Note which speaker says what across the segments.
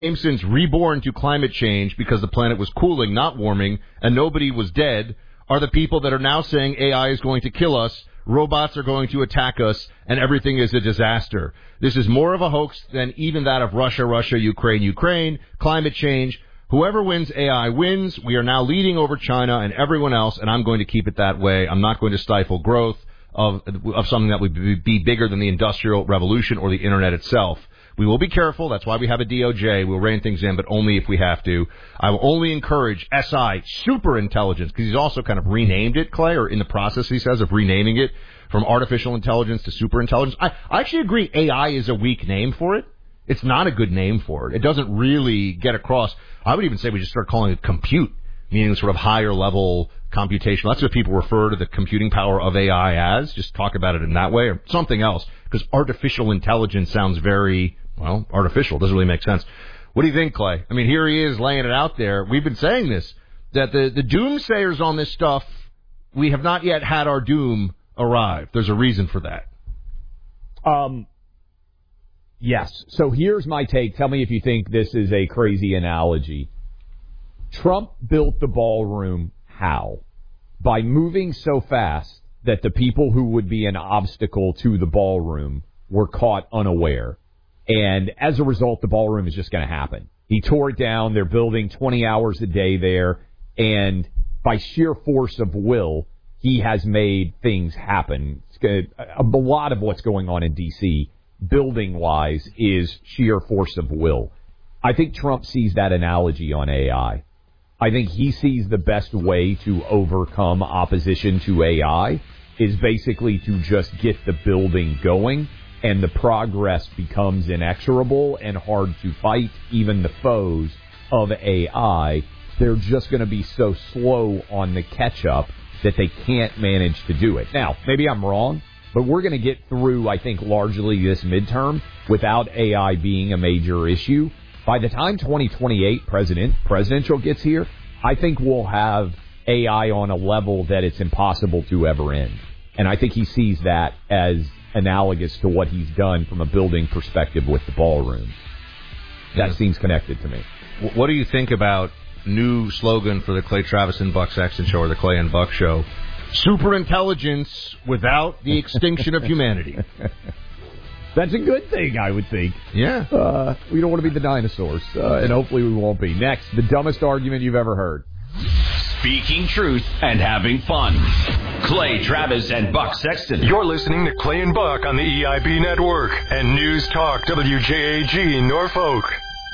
Speaker 1: Since reborn to climate change because the planet was cooling, not warming, and nobody was dead, are the people that are now saying AI is going to kill us, robots are going to attack us, and everything is a disaster. This is more of a hoax than even that of Russia, Ukraine, climate change. Whoever wins AI wins. We are now leading over China and everyone else, and I'm going to keep it that way. I'm not going to stifle growth of something that would be bigger than the Industrial Revolution or the Internet itself. We will be careful. That's why we have a DOJ. We'll rein things in, but only if we have to. I will only encourage SI, super intelligence, because he's also kind of renamed it, Clay, or in the process, he says, of renaming it from artificial intelligence to super intelligence. I actually agree AI is a weak name for it. It's not a good name for it. It doesn't really get across. I would even say we just start calling it compute, meaning sort of higher level computation. That's what people refer to the computing power of AI as. Just talk about it in that way or something else, because artificial intelligence sounds very, well, artificial. Doesn't really make sense. What do you think, Clay? I mean, here he is laying it out there. We've been saying this, that the doomsayers on this stuff, we have not yet had our doom arrive. There's a reason for that.
Speaker 2: Yes. So here's my take. Tell me if you think this is a crazy analogy. Trump built the ballroom how? By moving so fast that the people who would be an obstacle to the ballroom were caught unaware. And as a result, the ballroom is just going to happen. He tore it down. They're building 20 hours a day there. And by sheer force of will, he has made things happen. A lot of what's going on in D.C., building-wise, is sheer force of will. I think Trump sees that analogy on AI. I think he sees the best way to overcome opposition to AI is basically to just get the building going, and the progress becomes inexorable and hard to fight. Even the foes of AI, they're just going to be so slow on the catch-up that they can't manage to do it. Now, maybe I'm wrong, but we're going to get through, I think, largely this midterm without AI being a major issue. By the time 2028 presidential gets here, I think we'll have AI on a level that it's impossible to ever end. And I think he sees that as analogous to what he's done from a building perspective with the ballroom. That seems connected to me.
Speaker 1: What do you think about new slogan for the Clay Travis and Buck Sexton Show, or the Clay and Buck Show? Super intelligence without the extinction of humanity.
Speaker 2: That's a good thing, I would think.
Speaker 1: Yeah.
Speaker 2: We don't want to be the dinosaurs, and hopefully we won't be. Next, the dumbest argument you've ever heard.
Speaker 3: Speaking truth and having fun. Clay Travis and Buck Sexton.
Speaker 4: You're listening to Clay and Buck on the EIB Network and News Talk WJAG Norfolk.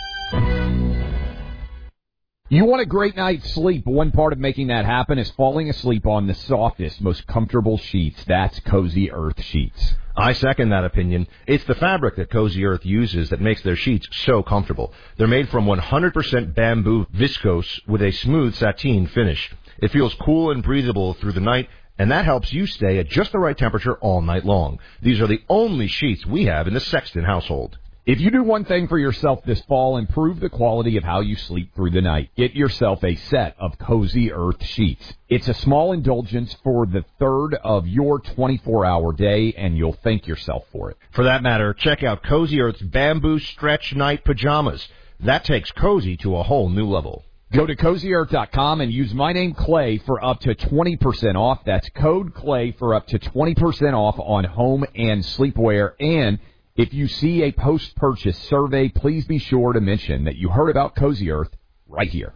Speaker 2: You want a great night's sleep. One part of making that happen is falling asleep on the softest, most comfortable sheets. That's Cozy Earth sheets.
Speaker 1: I second that opinion. It's the fabric that Cozy Earth uses that makes their sheets so comfortable. They're made from 100% bamboo viscose with a smooth sateen finish. It feels cool and breathable through the night, and that helps you stay at just the right temperature all night long. These are the only sheets we have in the Sexton household.
Speaker 2: If you do one thing for yourself this fall, improve the quality of how you sleep through the night. Get yourself a set of Cozy Earth sheets. It's a small indulgence for the third of your 24-hour day, and you'll thank yourself for it.
Speaker 1: For that matter, check out Cozy Earth's Bamboo Stretch Night Pajamas. That takes cozy to a whole new level.
Speaker 2: Go to CozyEarth.com and use my name, Clay, for up to 20% off. That's code Clay for up to 20% off on home and sleepwear. And if you see a post-purchase survey, please be sure to mention that you heard about Cozy Earth right here.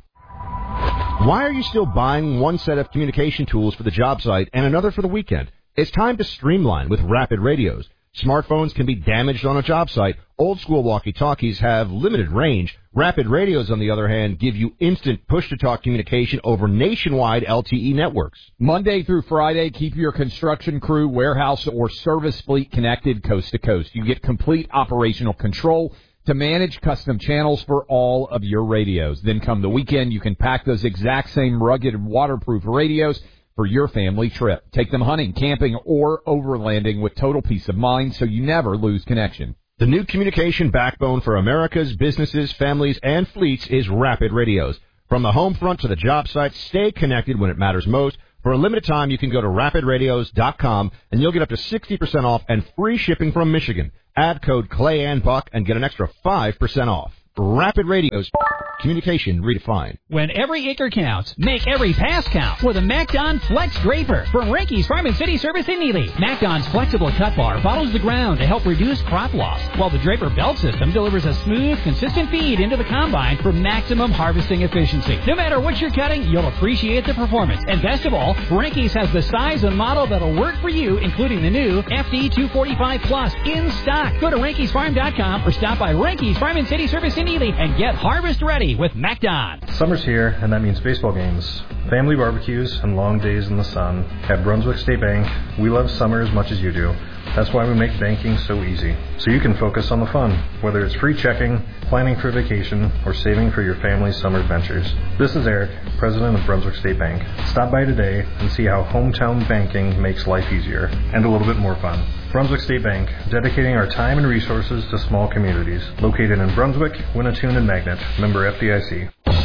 Speaker 1: Why are you still buying one set of communication tools for the job site and another for the weekend? It's time to streamline with Rapid Radios. Smartphones can be damaged on a job site. Old-school walkie-talkies have limited range. Rapid Radios, on the other hand, give you instant push-to-talk communication over nationwide LTE networks.
Speaker 2: Monday through Friday, keep your construction crew, warehouse, or service fleet connected coast to coast. You get complete operational control to manage custom channels for all of your radios. Then come the weekend, you can pack those exact same rugged, waterproof radios for your family trip. Take them hunting, camping, or overlanding with total peace of mind so you never lose connection.
Speaker 1: The new communication backbone for America's businesses, families, and fleets is Rapid Radios. From the home front to the job site, stay connected when it matters most. For a limited time, you can go to rapidradios.com, and you'll get up to 60% off and free shipping from Michigan. Add code Clay and Buck and get an extra 5% off. Rapid Radio's communication redefined.
Speaker 5: When every acre counts, make every pass count with a MacDon Flex Draper from Rinky's Farm and City Service in Neely. MacDon's flexible cut bar follows the ground to help reduce crop loss, while the Draper belt system delivers a smooth, consistent feed into the combine for maximum harvesting efficiency. No matter what you're cutting, you'll appreciate the performance. And best of all, Rinky's has the size and model that'll work for you, including the new FD 245 Plus in stock. Go to Ranky'sFarm.com or stop by Rinky's Farm and City Service in Neely and get harvest ready with MacDon.
Speaker 6: Summer's here, and that means baseball games, family barbecues, and long days in the sun. At Brunswick State Bank, we love summer as much as you do. That's why we make banking so easy, so you can focus on the fun, whether it's free checking, planning for vacation, or saving for your family's summer adventures. This is Eric, president of Brunswick State Bank. Stop by today and see how hometown banking makes life easier and a little bit more fun. Brunswick State Bank, dedicating our time and resources to small communities. Located in Brunswick, Winnetoon, and Magnet. Member FDIC.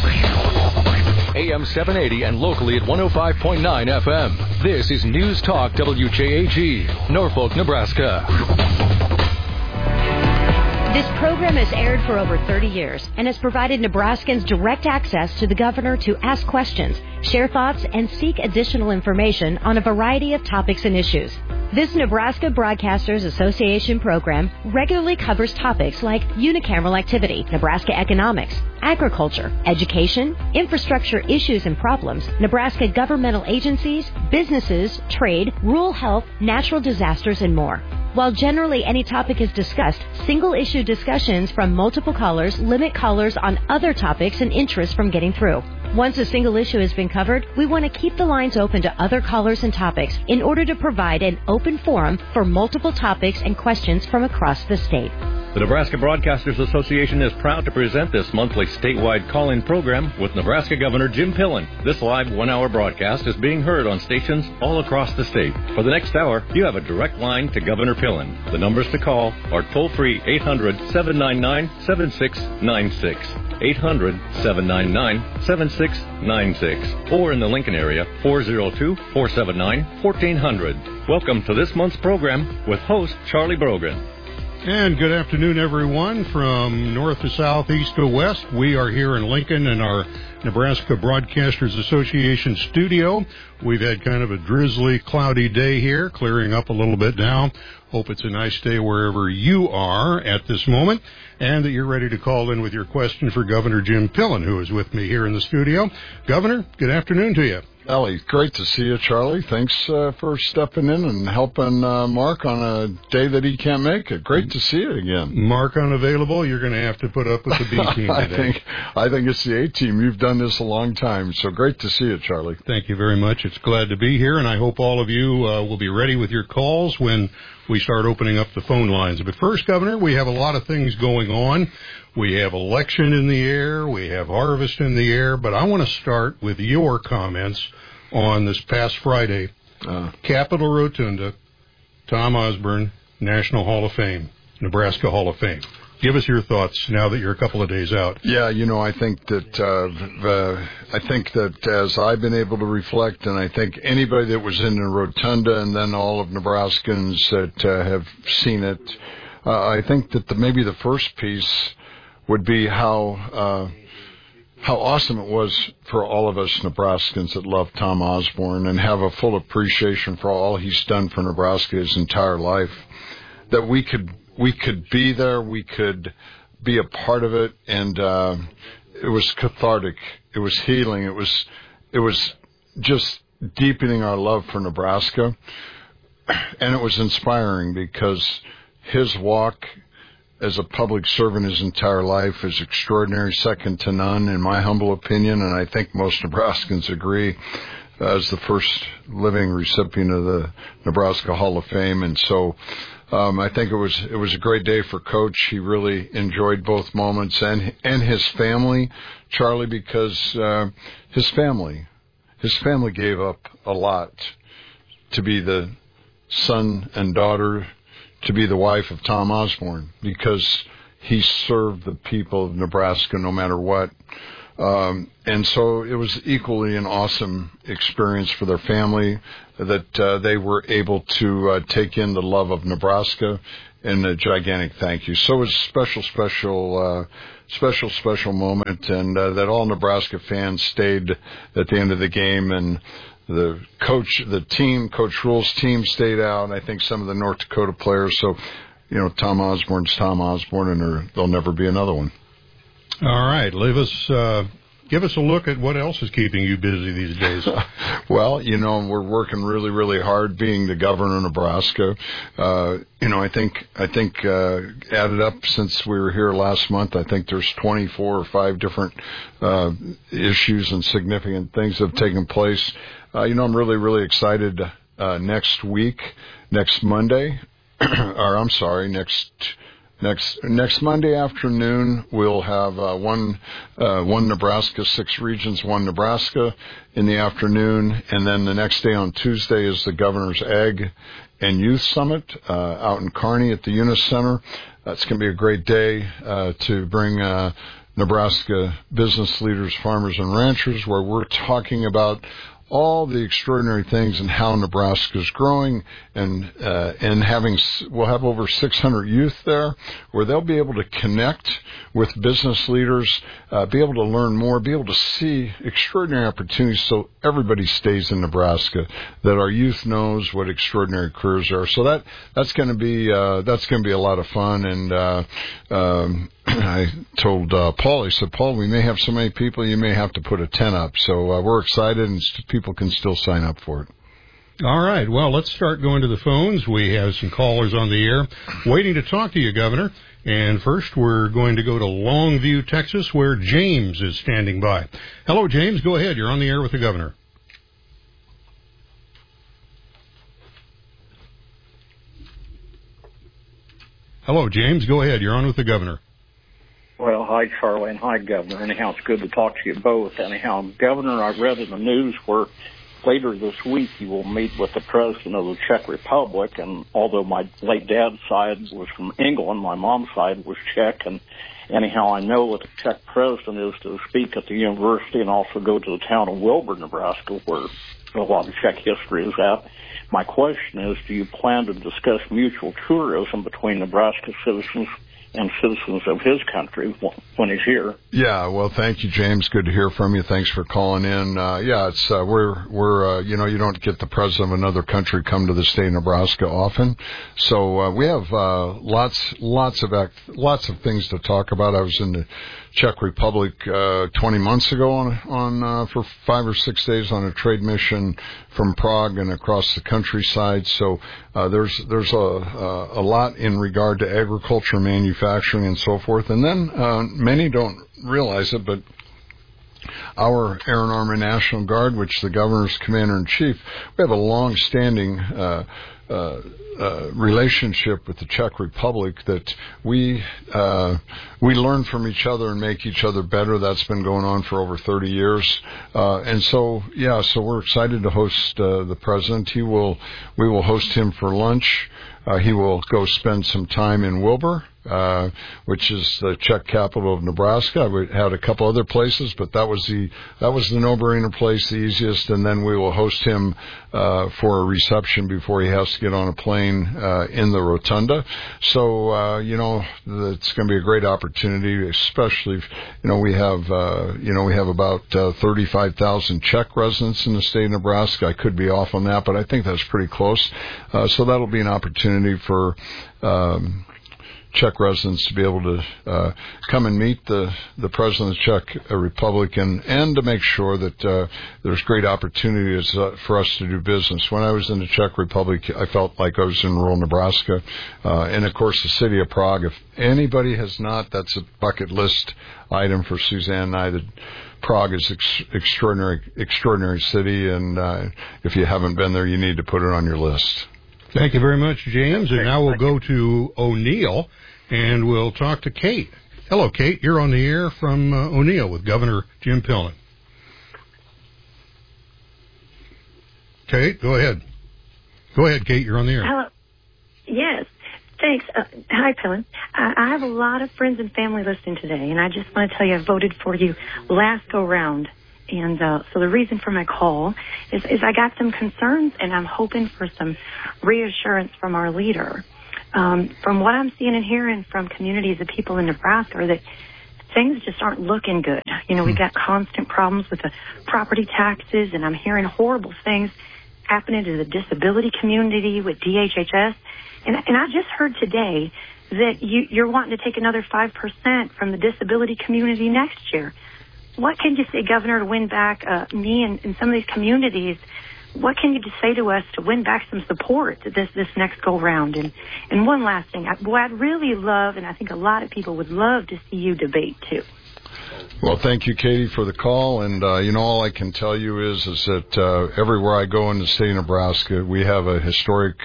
Speaker 7: AM 780 and locally at 105.9 FM. This is News Talk WJAG, Norfolk, Nebraska.
Speaker 8: This program has aired for over 30 years and has provided Nebraskans direct access to the governor to ask questions, share thoughts, and seek additional information on a variety of topics and issues. This Nebraska Broadcasters Association program regularly covers topics like unicameral activity, Nebraska economics, agriculture, education, infrastructure issues and problems, Nebraska governmental agencies, businesses, trade, rural health, natural disasters, and more. While generally any topic is discussed, single-issue discussions from multiple callers limit callers on other topics and interests from getting through. Once a single issue has been covered, we want to keep the lines open to other callers and topics in order to provide an open forum for multiple topics and questions from across the state.
Speaker 9: The Nebraska Broadcasters Association is proud to present this monthly statewide call-in program with Nebraska Governor Jim Pillen. This live one-hour broadcast is being heard on stations all across the state. For the next hour, you have a direct line to Governor Pillen. The numbers to call are toll-free 800-799-7696. 800-799-7696. Or in the Lincoln area, 402-479-1400. Welcome to this month's program with host Charlie Brogan.
Speaker 10: And good afternoon, everyone, from north to south, east to west. We are here in Lincoln in our Nebraska Broadcasters Association studio. We've had kind of a drizzly, cloudy day here, clearing up a little bit now. Hope it's a nice day wherever you are at this moment, and that you're ready to call in with your question for Governor Jim Pillen, who is with me here in the studio. Governor, good afternoon to you.
Speaker 11: Ellie, great to see you, Charlie. Thanks for stepping in and helping Mark on a day that he can't make it. Great to see you again.
Speaker 10: Mark unavailable. You're going to have to put up with the B team today.
Speaker 11: I think it's the A team. You've done this a long time, so great to see you, Charlie.
Speaker 10: Thank you very much. It's glad to be here, and I hope all of you will be ready with your calls when we start opening up the phone lines. But first, Governor, we have a lot of things going on. We have election in the air. We have harvest in the air. But I want to start with your comments on this past Friday. Capitol Rotunda, Tom Osborne, National Hall of Fame, Nebraska Hall of Fame. Give us your thoughts now that you're a couple of days out.
Speaker 11: Yeah, I think that as I've been able to reflect, and I think anybody that was in the Rotunda and then all of Nebraskans that have seen it, I think that maybe the first piece would be how awesome it was for all of us Nebraskans that love Tom Osborne and have a full appreciation for all he's done for Nebraska his entire life, that we could be there, we could be a part of it, and it was cathartic, it was healing, it was just deepening our love for Nebraska, and it was inspiring because his walk as a public servant his entire life is extraordinary, second to none, in my humble opinion, and I think most Nebraskans agree, as the first living recipient of the Nebraska Hall of Fame. And so I think it was a great day for Coach. He really enjoyed both moments, and his family, Charlie, because his family gave up a lot to be the son and daughter, to be the wife of Tom Osborne, because he served the people of Nebraska no matter what. And so it was equally an awesome experience for their family that they were able to take in the love of Nebraska, and a gigantic thank you. So it was a special special moment, and that all Nebraska fans stayed at the end of the game, and Coach Rule's team stayed out, and I think some of the North Dakota players. So, Tom Osborne's Tom Osborne, and there'll never be another one.
Speaker 10: All right, give us a look at what else is keeping you busy these days.
Speaker 11: Well, we're working really, really hard being the governor of Nebraska. I think added up since we were here last month, I think there's 24 or 5 different issues and significant things that have taken place. I'm really, really excited next Monday, next Monday afternoon, we'll have one Nebraska, 6 regions, 1 Nebraska in the afternoon. And then the next day on Tuesday is the Governor's Ag and Youth Summit out in Kearney at the Unis Center. That's going to be a great day to bring Nebraska business leaders, farmers, and ranchers, where we're talking about all the extraordinary things and how Nebraska is growing, and we'll have over 600 youth there, where they'll be able to connect with business leaders, be able to learn more, be able to see extraordinary opportunities, so everybody stays in Nebraska, that our youth knows what extraordinary careers are. So that's going to be a lot of fun. And I told Paul, I said, Paul, we may have so many people, you may have to put a tent up. So we're excited, and people can still sign up for it.
Speaker 10: All right. Well, let's start going to the phones. We have some callers on the air waiting to talk to you, Governor. And first, we're going to go to Longview, Texas, where James is standing by. Hello, James. Go ahead. You're on the air with the Governor. Hello, James. Go ahead. You're on with the Governor.
Speaker 12: Well, hi, Charlie, and hi, Governor. Anyhow, it's good to talk to you both. Anyhow, Governor, I read in the news where later this week you will meet with the President of the Czech Republic, and although my late dad's side was from England, my mom's side was Czech, and anyhow, I know that the Czech President is to speak at the university and also go to the town of Wilbur, Nebraska, where a lot of Czech history is at. My question is, do you plan to discuss mutual tourism between Nebraska citizens and citizens of his country when he's here?
Speaker 11: Yeah, well, thank you, James. Good to hear from you. Thanks for calling in. It's we're you don't get the president of another country come to the state of Nebraska often, so we have lots of things to talk about. I was in the Czech Republic 20 months ago on for 5 or 6 days on a trade mission from Prague and across the countryside. So there's a lot in regard to agriculture, manufacturing, and so forth. And then many don't realize it, but our Air and Army National Guard, which the governor's commander-in-chief, we have a long-standing relationship with the Czech Republic that we learn from each other and make each other better. That's been going on for over 30 years. So we're excited to host the president. We will host him for lunch. He will go spend some time in Wilbur, which is the Czech capital of Nebraska. We had a couple other places, but that was the no-brainer place, the easiest. And then we will host him for a reception before he has to get on a plane in the Rotunda. So it's going to be a great opportunity, especially we have about 35,000 Czech residents in the state of Nebraska. I could be off on that, but I think that's pretty close. So that'll be an opportunity for Czech residents to be able to come and meet the President of the Czech Republic and to make sure that there's great opportunities for us to do business. When I was in the Czech Republic, I felt like I was in rural Nebraska. And, of course, the city of Prague. If anybody has not, that's a bucket list item for Suzanne and I. That Prague is extraordinary city, and if you haven't been there, you need to put it on your list.
Speaker 10: Thank you very much, James. And now we'll go to O'Neill, and we'll talk to Kate. Hello, Kate. You're on the air from O'Neill with Governor Jim Pillen. Kate, go ahead. Go ahead, Kate. You're on the air.
Speaker 13: Hello. Yes. Thanks. Hi, Pillen. I have a lot of friends and family listening today, and I just want to tell you I voted for you last go-round. And so the reason for my call is I got some concerns, and I'm hoping for some reassurance from our leader. From what I'm seeing and hearing from communities of people in Nebraska, that things just aren't looking good. We've got constant problems with the property taxes, and I'm hearing horrible things happening to the disability community with DHHS. And I just heard today that you're wanting to take another 5% from the disability community next year. What can you say, Governor, to win back me and some of these communities? What can you just say to us to win back some support this next go-round? And one last thing. I'd really love, and I think a lot of people would love to see you debate, too.
Speaker 11: Well, thank you, Katie, for the call. And, all I can tell you is that everywhere I go in the state of Nebraska, we have a historic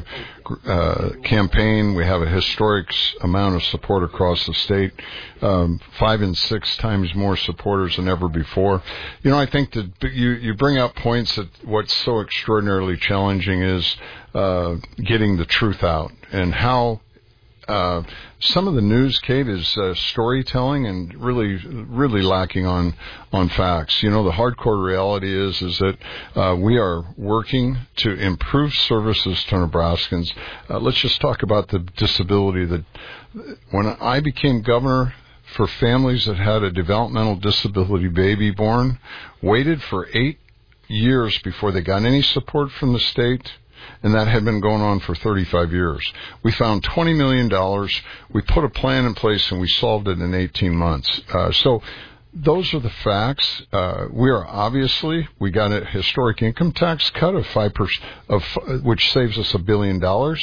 Speaker 11: campaign. We have a historic amount of support across the state, 5 and 6 times more supporters than ever before. I think that you bring up points that what's so extraordinarily challenging is getting the truth out and how some of the news, Kate, is storytelling and really lacking on facts. The hardcore reality is that we are working to improve services to Nebraskans. Let's just talk about the disability. That when I became governor, for families that had a developmental disability baby born, waited for 8 years before they got any support from the state. And that had been going on for 35 years. We found $20 million. We put a plan in place, and we solved it in 18 months. So those are the facts. We got a historic income tax cut of 5%, which saves us $1 billion.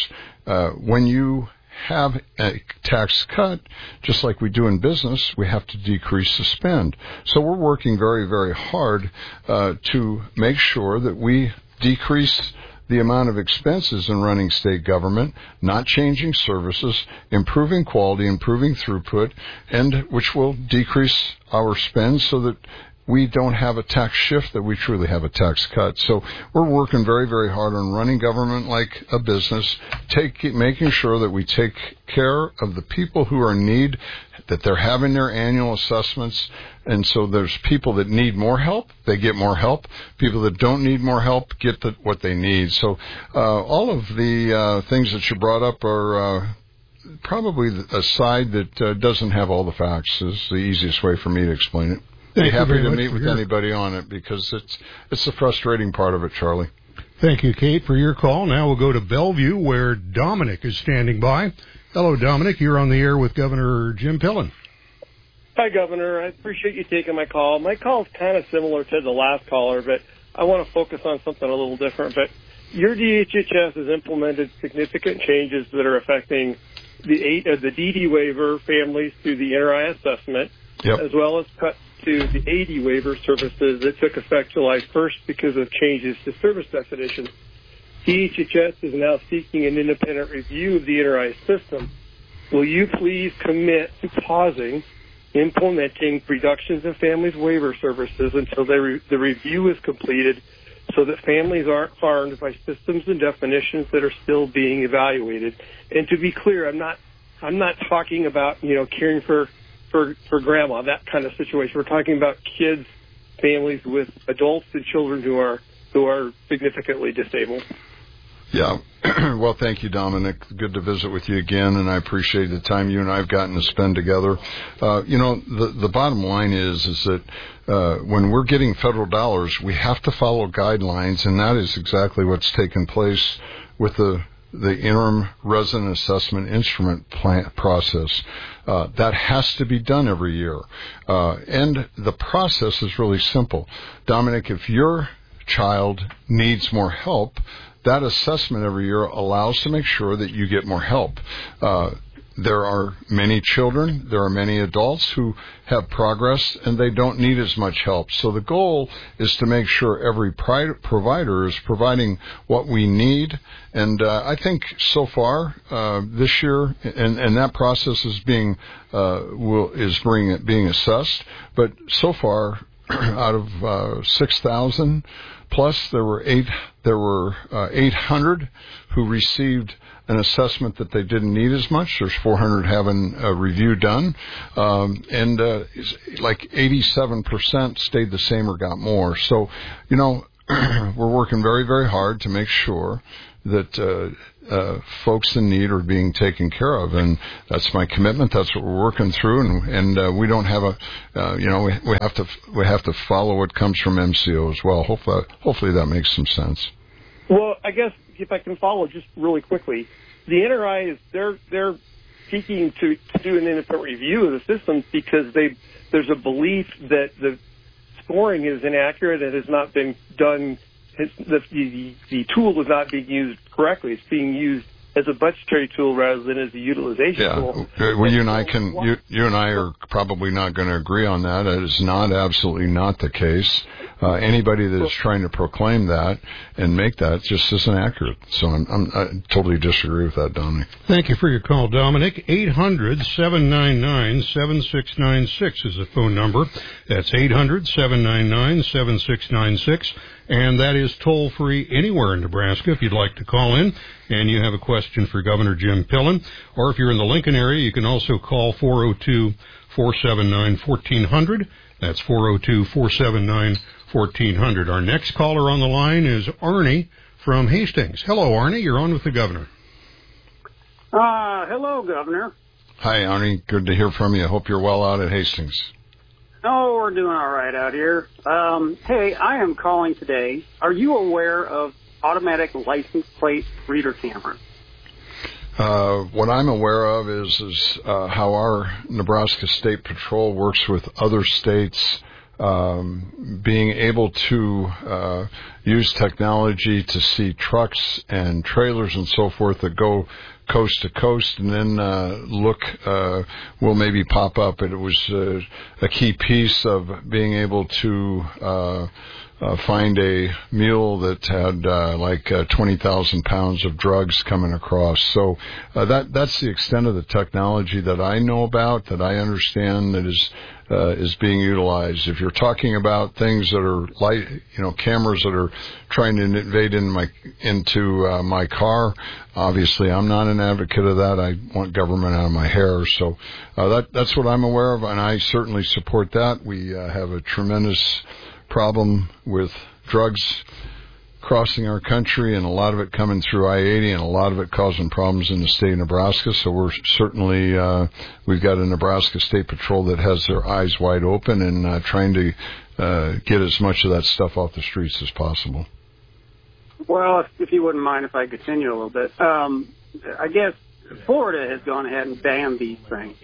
Speaker 11: When you have a tax cut, just like we do in business, we have to decrease the spend. So we're working very, very hard to make sure that we decrease the amount of expenses in running state government, not changing services, improving quality, improving throughput, and which will decrease our spend so that we don't have a tax shift, that we truly have a tax cut. So we're working very, very hard on running government like a business, making sure that we take care of the people who are in need, that they're having their annual assessments. And so there's people that need more help, they get more help. People that don't need more help get what they need. So all of the things that you brought up are probably a side that doesn't have all the facts, is the easiest way for me to explain it. Be happy to meet with anybody on it, because it's the frustrating part of it, Charlie.
Speaker 10: Thank you, Kate, for your call. Now we'll go to Bellevue, where Dominic is standing by. Hello, Dominic. You're on the air with Governor Jim Pillen.
Speaker 14: Hi, Governor. I appreciate you taking my call. My call is kind of similar to the last caller, but I want to focus on something a little different. But your DHHS has implemented significant changes that are affecting the DD waiver families through the NRI assessment, as well as cuts to the AD waiver services that took effect July 1st because of changes to service definitions. DHHS is now seeking an independent review of the NRI system. Will you please commit to pausing implementing reductions in families' waiver services until the review is completed, so that families aren't harmed by systems and definitions that are still being evaluated? And to be clear, I'm not talking about caring for grandma, that kind of situation. We're talking about kids, families with adults and children who are significantly disabled.
Speaker 11: Yeah. Well, thank you, Dominic. Good to visit with you again, and I appreciate the time you and I have gotten to spend together. The bottom line is that when we're getting federal dollars, we have to follow guidelines, and that is exactly what's taken place with the interim resident assessment instrument process. That has to be done every year. And the process is really simple. Dominic, if your child needs more help, that assessment every year allows to make sure that you get more help. There are many children, there are many adults who have progress and they don't need as much help. So the goal is to make sure every provider is providing what we need. And I think so far this year, and that process is being assessed. But so far, out of 6,000 plus, there were 800 who received an assessment that they didn't need as much. There's 400 having a review done, and like 87% stayed the same or got more. So, we're working very, very hard to make sure folks in need are being taken care of, and that's my commitment. That's what we're working through, and we don't have we have to follow what comes from MCO as well. Hopefully that makes some sense.
Speaker 14: Well, I guess if I can follow just really quickly, the NRI is they're seeking to do an independent review of the systems because there's a belief that the scoring is inaccurate and has not been done. The tool is not being used correctly. It's being used as a budgetary tool rather than as a utilization tool.
Speaker 11: Well, you and I are probably not going to agree on that. It is absolutely not the case. Anybody that is trying to proclaim that and make that just isn't accurate. So I totally disagree with that, Dominic.
Speaker 10: Thank you for your call, Dominic. 800-799-7696 is the phone number. That's 800-799-7696. And that is toll-free anywhere in Nebraska if you'd like to call in and you have a question for Governor Jim Pillen. Or if you're in the Lincoln area, you can also call 402-479-1400. That's 402-479-1400. Our next caller on the line is Arnie from Hastings. Hello, Arnie. You're on with the Governor.
Speaker 15: Hello, Governor.
Speaker 11: Hi, Arnie. Good to hear from you. I hope you're well out at Hastings.
Speaker 15: Oh, we're doing all right out here. Hey, I am calling today. Are you aware of automatic license plate reader cameras?
Speaker 11: What I'm aware of is how our Nebraska State Patrol works with other states, being able to use technology to see trucks and trailers and so forth that go coast to coast, and then will maybe pop up. It was a key piece of being able to find a mule that had 20,000 pounds of drugs coming across. So that's the extent of the technology that I know about, that I understand that is being utilized. If you're talking about things that are cameras that are trying to invade into my car, obviously I'm not an advocate of that. I want government out of my hair. So that's what I'm aware of, and I certainly support that. We have a tremendous problem with drugs crossing our country, and a lot of it coming through I-80, and a lot of it causing problems in the state of Nebraska. So we're certainly, we've got a Nebraska State Patrol that has their eyes wide open and trying to get as much of that stuff off the streets as possible.
Speaker 15: Well, if you wouldn't mind if I continue a little bit. I guess Florida has gone ahead and banned these things.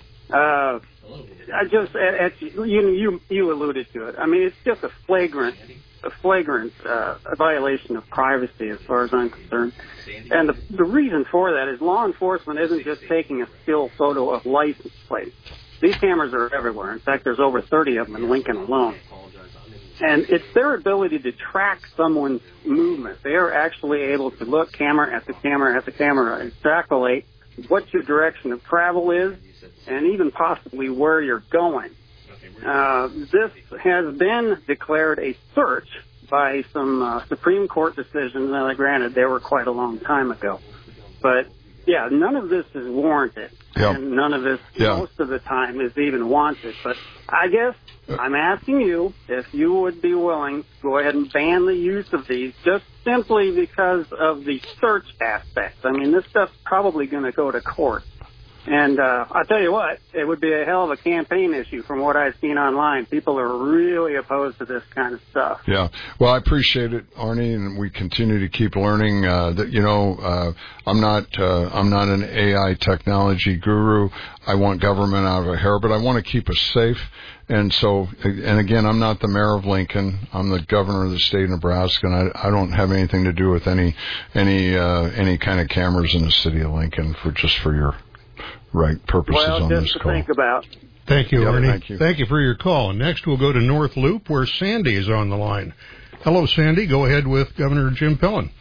Speaker 15: You alluded to it. I mean, it's just a flagrant violation of privacy as far as I'm concerned. And the reason for that is law enforcement isn't just taking a still photo of license plates. These cameras are everywhere. In fact, there's over 30 of them in Lincoln alone. And it's their ability to track someone's movement. They are actually able to look camera at the camera at the camera, extrapolate what your direction of travel is, and even possibly where you're going. This has been declared a search by some Supreme Court decisions. Now, granted, they were quite a long time ago. But, yeah, none of this is warranted. Yep. And none of this, most of the time, is even wanted. But I guess I'm asking you if you would be willing to go ahead and ban the use of these just simply because of the search aspect. I mean, this stuff's probably going to go to court. And I'll tell you what, it would be a hell of a campaign issue from what I've seen online. People are really opposed to this kind of stuff. Yeah.
Speaker 11: Well, I appreciate it, Arnie, and we continue to keep learning. I'm not an AI technology guru. I want government out of our hair, but I want to keep us safe. And so, and again, I'm not the mayor of Lincoln. I'm the governor of the state of Nebraska, and I don't have anything to do with any kind of cameras in the city of Lincoln for your right purposes on this call.
Speaker 15: Think about.
Speaker 10: Thank you, Arnie. Thank you for your call. Next, we'll go to North Loop, where Sandy is on the line. Hello, Sandy. Go ahead with Governor Jim Pillen.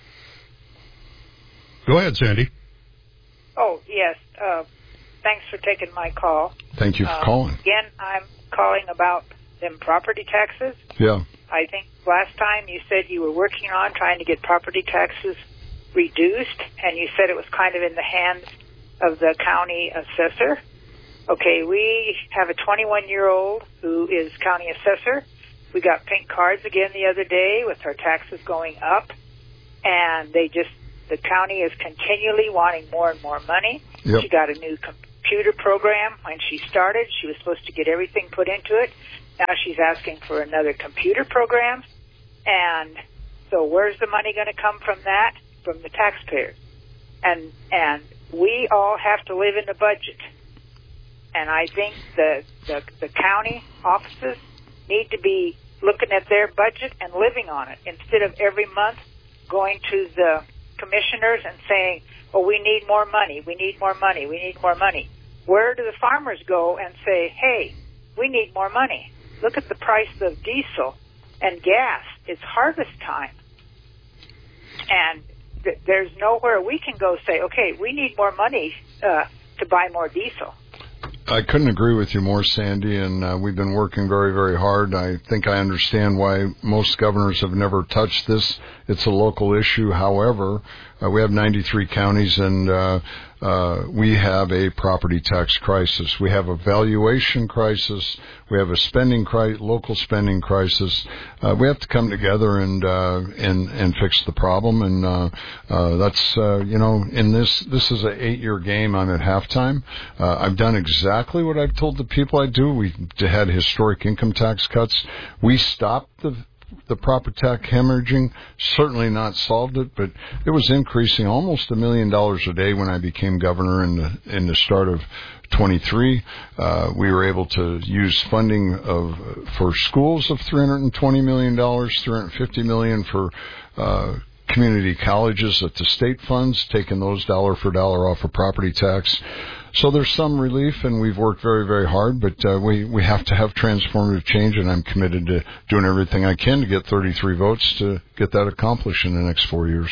Speaker 10: Go ahead, Sandy.
Speaker 16: Oh, yes. Thanks for taking my call.
Speaker 11: Thank you for calling.
Speaker 16: Again, I'm calling about them property taxes.
Speaker 11: Yeah.
Speaker 16: I think last time you said you were working on trying to get property taxes reduced, and you said it was kind of in the hands of the county assessor. Okay, we have a 21-year-old who is county assessor. We got pink cards again the other day with our taxes going up. and the county is continually wanting more and more money.
Speaker 11: Yep.
Speaker 16: She got a new computer program when she started. She was supposed to get everything put into it. Now she's asking for another computer program. And so where's the money going to come from that? From the taxpayers. And we all have to live in the budget. And I think the county offices need to be looking at their budget and living on it instead of every month going to the commissioners and saying, oh, we need more money, we need more money, we need more money. Where do the farmers go and say, hey, we need more money? Look at the price of diesel and gas. It's harvest time. And there's nowhere we can go say, okay, we need more money to buy more diesel.
Speaker 11: I couldn't agree with you more, Sandy, and we've been working very, very hard. I think I understand why most governors have never touched this. It's a local issue. However, we have 93 counties, and we have a property tax crisis. We have a valuation crisis. We have a local spending crisis. We have to come together and fix the problem. And that's in this is an 8-year game. I'm at halftime. I've done exactly what I've told the people I do. We had historic income tax cuts. We stopped the property tax hemorrhaging, certainly not solved it, but it was increasing almost $1 million a day when I became governor in the start of 23. We were able to use funding for schools of $320 million, $350 million for community colleges at the state funds, taking those dollar for dollar off of property tax. So there's some relief, and we've worked very, very hard, but we have to have transformative change, and I'm committed to doing everything I can to get 33 votes to get that accomplished in the next 4 years.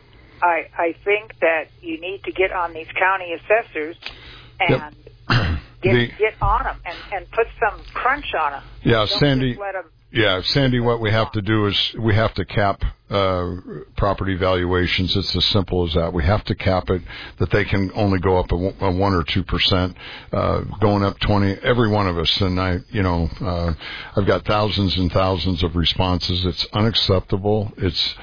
Speaker 16: I think that you need to get on these county assessors and get on them and put some crunch on them.
Speaker 11: Yeah,
Speaker 16: Don't
Speaker 11: Sandy.
Speaker 16: just let them.
Speaker 11: Yeah, Sandy, what we have to do is we have to cap property valuations. It's as simple as that. We have to cap it, that they can only go up a 1 or 2%, going up 20, every one of us. And I've got thousands and thousands of responses. It's unacceptable. It's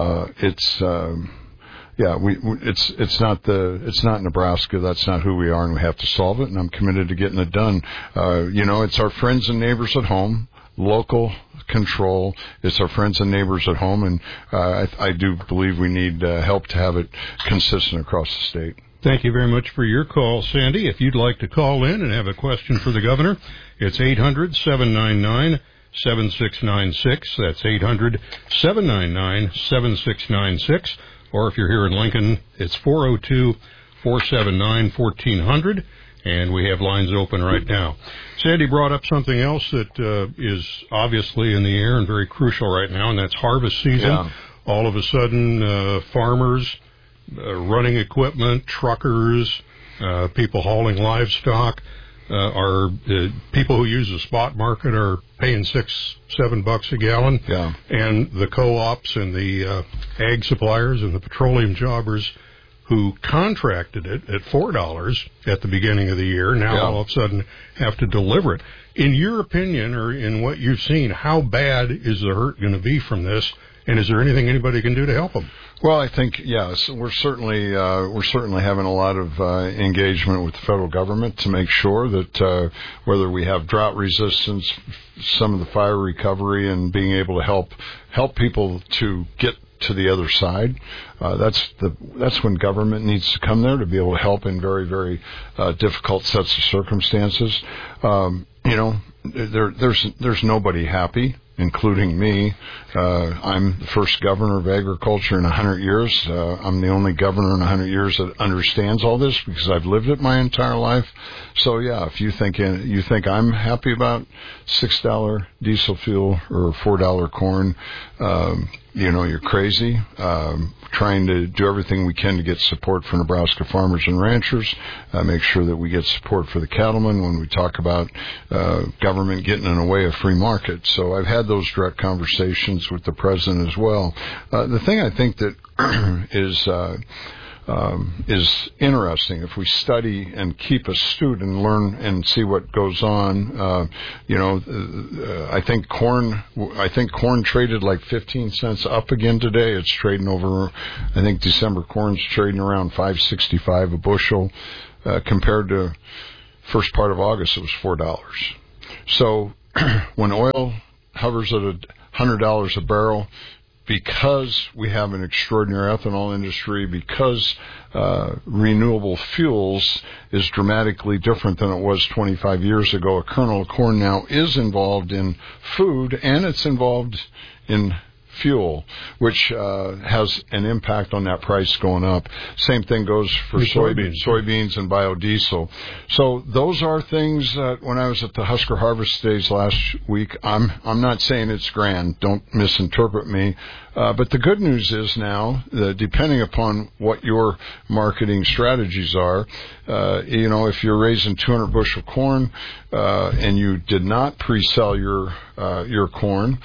Speaker 11: not Nebraska. That's not who we are, and we have to solve it. And I'm committed to getting it done. It's our friends and neighbors at home. Local control. It's our friends and neighbors at home, and I do believe we need help to have it consistent across the state.
Speaker 10: Thank you very much for your call, Sandy. If you'd like to call in and have a question for the governor, it's 800-799-7696. That's 800-799-7696. Or if you're here in Lincoln, it's 402-479-1400. And we have lines open right now. Sandy brought up something else that is obviously in the air and very crucial right now, and that's harvest season. Yeah. All of a sudden, farmers, running equipment, truckers, people hauling livestock, people who use the spot market are paying $6-7 a gallon.
Speaker 11: Yeah.
Speaker 10: And the co-ops and the ag suppliers and the petroleum jobbers who contracted it at $4 at the beginning of the year, now all of a sudden have to deliver it. In your opinion, or in what you've seen, how bad is the hurt going to be from this, and is there anything anybody can do to help them?
Speaker 11: Well, I think, yes, we're certainly having a lot of engagement with the federal government to make sure that whether we have drought resistance, some of the fire recovery, and being able to help people to get to the other side. That's when government needs to come there to be able to help in very, very difficult sets of circumstances. There's nobody happy, including me. I'm the first governor of agriculture in 100 years. I'm the only governor in 100 years that understands all this because I've lived it my entire life. So yeah, if you think I'm happy about $6 diesel fuel or $4 corn, you're crazy. Trying to do everything we can to get support for Nebraska farmers and ranchers, make sure that we get support for the cattlemen when we talk about government getting in the way of free market. So I've had those direct conversations with the president as well. The thing I think that is is interesting. If we study and keep astute and learn and see what goes on, I think corn traded like 15 cents up again today. It's trading over, I think December corn's trading around $5.65 a bushel, compared to first part of August it was $4. So when oil hovers at $100 a barrel, because we have an extraordinary ethanol industry, because renewable fuels is dramatically different than it was 25 years ago. A kernel of corn now is involved in food, and it's involved in fuel, which has an impact on that price going up. Same thing goes for soybeans and biodiesel. So those are things that when I was at the Husker Harvest Days last week, I'm not saying it's grand. Don't misinterpret me. But the good news is now, depending upon what your marketing strategies are, if you're raising 200 bushel corn and you did not pre-sell your corn,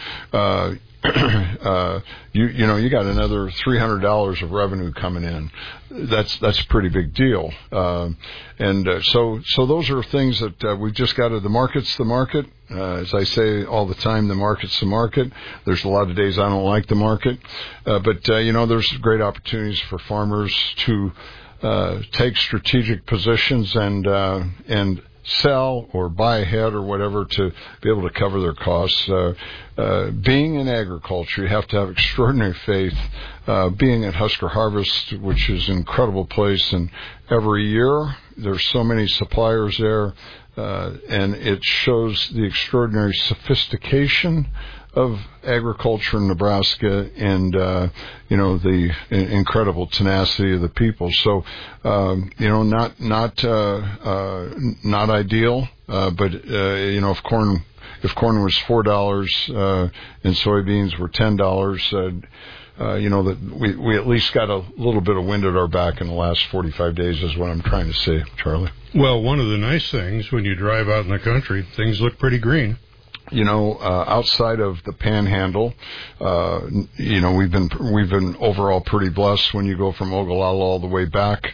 Speaker 11: you got another $300 of revenue coming in. That's a pretty big deal. So those are things that we've just got to. The market's the market. As I say all the time, the market's the market. There's a lot of days I don't like the market, but there's great opportunities for farmers to take strategic positions and sell or buy ahead or whatever to be able to cover their costs. Being in agriculture, you have to have extraordinary faith. Being at Husker Harvest, which is an incredible place, and every year there's so many suppliers there, and it shows the extraordinary sophistication of agriculture in Nebraska and the incredible tenacity of the people. So not ideal, but if corn was $4 and soybeans were $10, that we at least got a little bit of wind at our back in the last 45 days is what I'm trying to say, Charlie.
Speaker 10: Well, one of the nice things when you drive out in the country, things look pretty green.
Speaker 11: Outside of the Panhandle, we've been overall pretty blessed. When you go from Ogallala all the way back,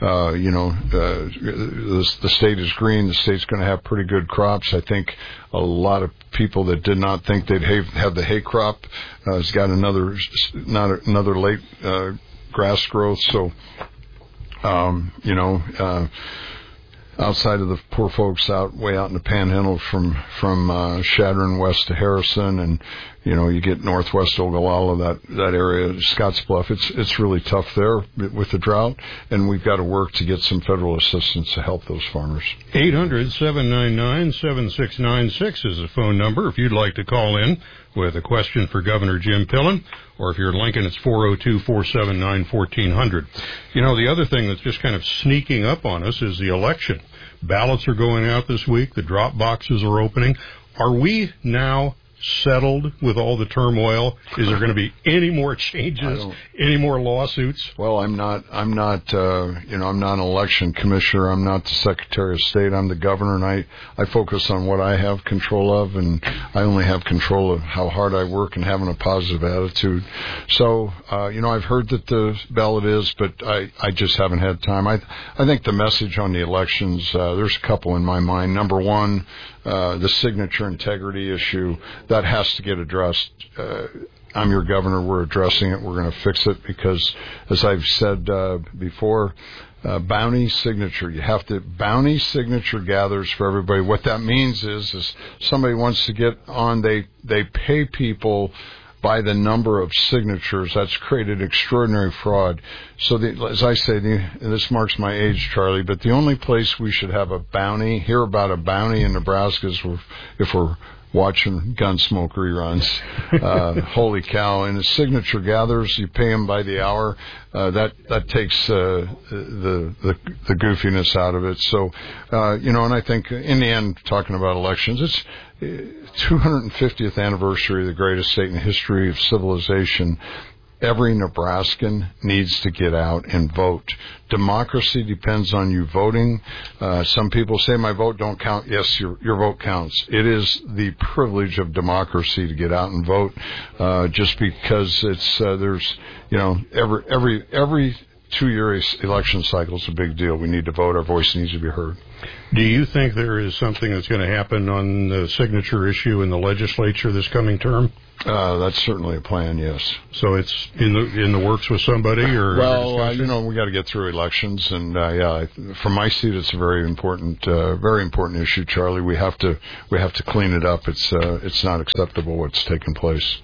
Speaker 11: the state is green. The state's going to have pretty good crops. I think a lot of people that did not think they'd have the hay crop has got another late grass growth. So, outside of the poor folks way out in the Panhandle from Chadron west to Harrison, and you get northwest Ogallala, that area, Scottsbluff. It's really tough there with the drought, and we've got to work to get some federal assistance to help those farmers.
Speaker 10: 800-799-7696 is the phone number if you'd like to call in with a question for Governor Jim Pillen, or if you're in Lincoln, it's 402-479-1400. The other thing that's just kind of sneaking up on us is the election. Ballots are going out this week. The drop boxes are opening. Are we now settled with all the turmoil? Is there going to be any more changes, any more lawsuits?
Speaker 11: Well, I'm not I'm not an election commissioner. I'm not the Secretary of State. I'm the governor, and I focus on what I have control of, and I only have control of how hard I work and having a positive attitude. So, I've heard that the ballot is, but I just haven't had time. I think the message on the elections, there's a couple in my mind. Number one, the signature integrity issue, that has to get addressed. I'm your governor. We're addressing it. We're going to fix it because, as I've said before, bounty signature. You have to bounty signature gathers for everybody. What that means is somebody wants to get on, they pay people by the number of signatures. That's created extraordinary fraud. So, as I say, this marks my age, Charlie, but the only place we should have hear about a bounty in Nebraska is if we're watching Gunsmoke reruns. Holy cow. And the signature gatherers, you pay them by the hour. That takes the goofiness out of it. So, and I think in the end, talking about elections, it's 250th anniversary of the greatest state in the history of civilization. Every Nebraskan needs to get out and vote. Democracy depends on you voting. Some people say my vote don't count. Yes, your vote counts. It is the privilege of democracy to get out and vote. Just because it's there's every 2-year election cycle is a big deal. We need to vote. Our voice needs to be heard.
Speaker 10: Do you think there is something that's going to happen on the signature issue in the legislature this coming term?
Speaker 11: That's certainly a plan, yes.
Speaker 10: So it's in the works with somebody, or
Speaker 11: we got to get through elections, and from my seat, it's a very important issue, Charlie. We have to clean it up. It's not acceptable what's taking place.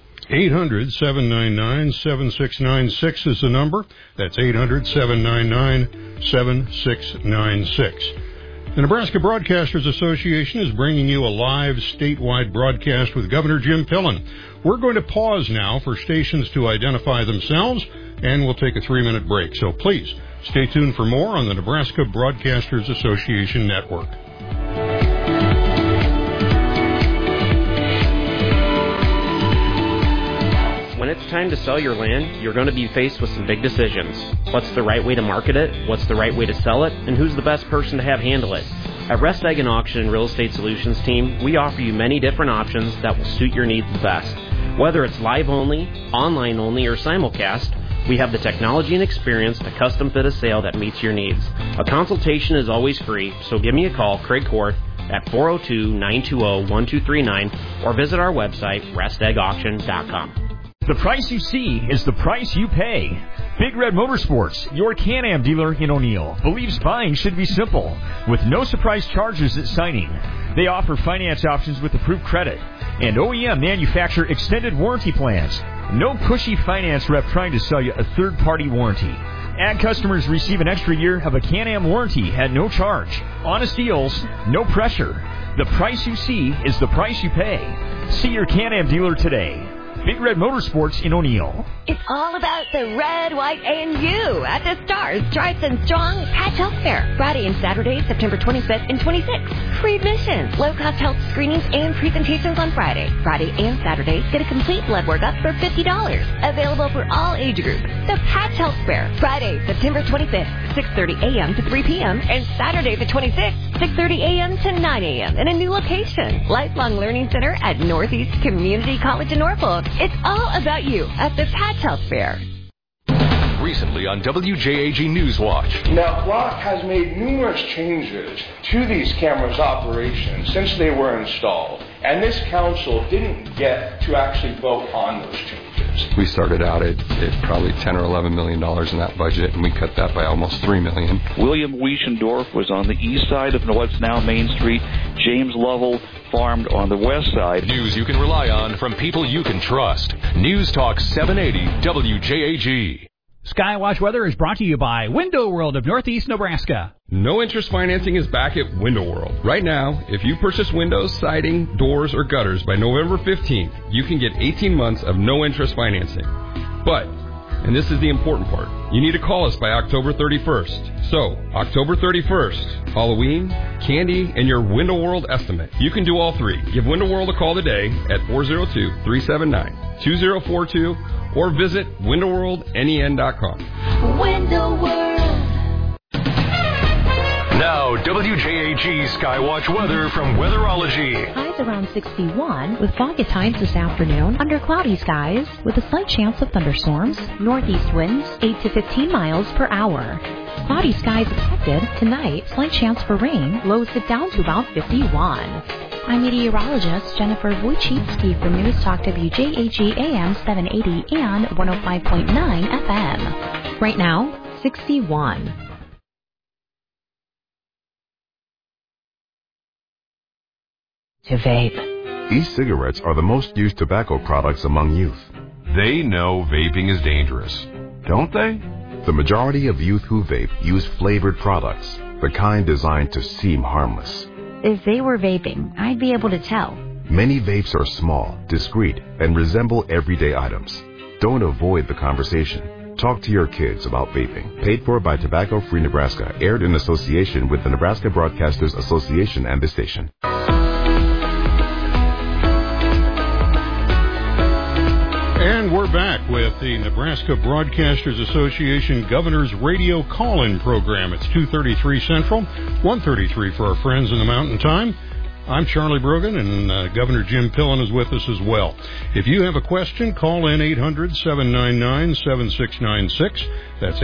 Speaker 10: 800-799-7696 is the number. That's 800-799-7696. The Nebraska Broadcasters Association is bringing you a live statewide broadcast with Governor Jim Pillen. We're going to pause now for stations to identify themselves, and we'll take a 3-minute break. So please stay tuned for more on the Nebraska Broadcasters Association Network.
Speaker 17: When it's time to sell your land, you're going to be faced with some big decisions. What's the right way to market it? What's the right way to sell it? And who's the best person to have handle it? At Rest Egg & Auction Real Estate Solutions team, we offer you many different options that will suit your needs the best. Whether it's live only, online only, or simulcast, we have the technology and experience to custom fit a sale that meets your needs. A consultation is always free, so give me a call, Craig Korth, at 402-920-1239, or visit our website, resteggauction.com.
Speaker 18: The price you see is the price you pay. Big Red Motorsports, your Can-Am dealer in O'Neill, believes buying should be simple, with no surprise charges at signing. They offer finance options with approved credit, and OEM manufacturer extended warranty plans. No pushy finance rep trying to sell you a third-party warranty. Ag customers receive an extra year of a Can-Am warranty at no charge. Honest deals, no pressure. The price you see is the price you pay. See your Can-Am dealer today. Big Red Motorsports in O'Neill.
Speaker 8: It's all about the red, white, and you at the Stars Stripes and Strong Patch Health Fair. Friday and Saturday, September 25th and 26th. Free admission. Low-cost health screenings and presentations on Friday. Friday and Saturday, get a complete blood workup for $50. Available for all age groups. The Patch Health Fair. Friday, September 25th, 6:30 a.m. to 3 p.m. And Saturday the 26th, 6:30 a.m. to 9 a.m. in a new location. Lifelong Learning Center at Northeast Community College in Norfolk. It's all about you at the Patch Health Fair.
Speaker 7: Recently on WJAG Newswatch.
Speaker 19: Now, Block has made numerous changes to these cameras' operation since they were installed, and this council didn't get to actually vote on those changes.
Speaker 20: We started out at probably $10 or $11 million in that budget, and we cut that by almost $3 million.
Speaker 21: William Wiesendorf was on the east side of what's now Main Street. James Lovell farmed on the west side.
Speaker 7: News you can rely on from people you can trust. News Talk 780 WJAG.
Speaker 5: Skywatch Weather is brought to you by Window World of Northeast Nebraska.
Speaker 22: No interest financing is back at Window World. Right now, if you purchase windows, siding, doors, or gutters by November 15th, you can get 18 months of no interest financing. But, and this is the important part, you need to call us by October 31st. So, October 31st, Halloween, candy, and your Window World estimate. You can do all three. Give Window World a call today at 402-379-2042 or visit windowworldnen.com.
Speaker 23: Window World.
Speaker 4: Now, WJAG Skywatch weather from Weatherology.
Speaker 24: Highs around 61 with foggy times this afternoon under cloudy skies with a slight chance of thunderstorms. Northeast winds 8 to 15 miles per hour. Cloudy skies expected tonight. Slight chance for rain. Lows dip down to about 51. I'm meteorologist Jennifer Wojcicki from News Talk WJAG AM 780 and 105.9 FM. Right now, 61.
Speaker 25: To vape. E-cigarettes are the most used tobacco products among youth. They know vaping is dangerous, don't they? The majority of youth who vape use flavored products, the kind designed to seem harmless.
Speaker 8: If they were vaping, I'd be able to tell.
Speaker 25: Many vapes are small, discreet, and resemble everyday items. Don't avoid the conversation. Talk to your kids about vaping. Paid for by Tobacco Free Nebraska. Aired in association with the Nebraska Broadcasters Association and the station.
Speaker 10: And we're back with the Nebraska Broadcasters Association Governor's Radio Call-In Program. It's 2:33 Central, 1:33 for our friends in the Mountain Time. I'm Charlie Brogan, and Governor Jim Pillen is with us as well. If you have a question, call in 800-799-7696. That's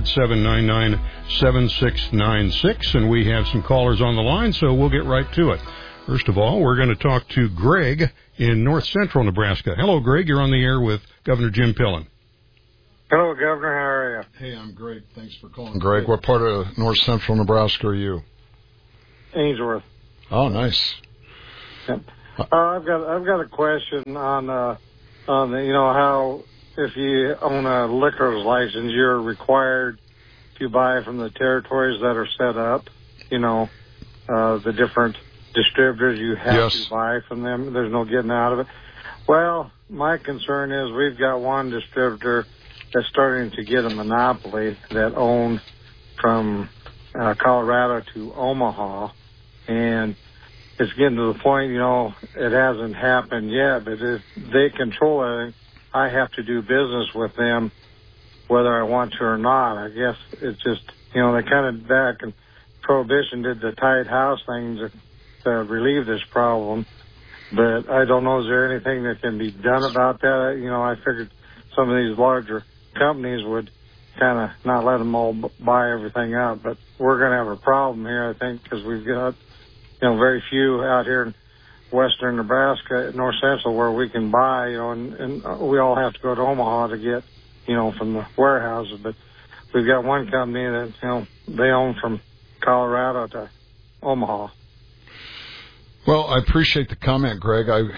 Speaker 10: 800-799-7696, and we have some callers on the line, so we'll get right to it. First of all, we're going to talk to Greg in north central Nebraska. Hello, Greg. You're on the air with Governor Jim Pillen.
Speaker 1: Hello, Governor. How are you?
Speaker 11: Hey, I'm great. Thanks for calling. Greg, what part of north central Nebraska are you?
Speaker 1: Ainsworth.
Speaker 11: Oh, nice.
Speaker 1: Yep. I've got a question on the how if you own a liquor's license, you're required to buy from the territories that are set up. The different distributors, you have to buy from them. There's no getting out of it. Well, my concern is we've got one distributor that's starting to get a monopoly that owns from Colorado to Omaha, and it's getting to the point, it hasn't happened yet, but if they control it, I have to do business with them whether I want to or not. I guess it's just, they kind of back in Prohibition did the tight house thing to relieve this problem, but I don't know, is there anything that can be done about that? I figured some of these larger companies would kind of not let them all buy everything out, but we're going to have a problem here, I think, because we've got, very few out here in western Nebraska, north central, where we can buy, and we all have to go to Omaha to get, from the warehouses, but we've got one company that, they own from Colorado to Omaha.
Speaker 11: Well, I appreciate the comment, Greg. I've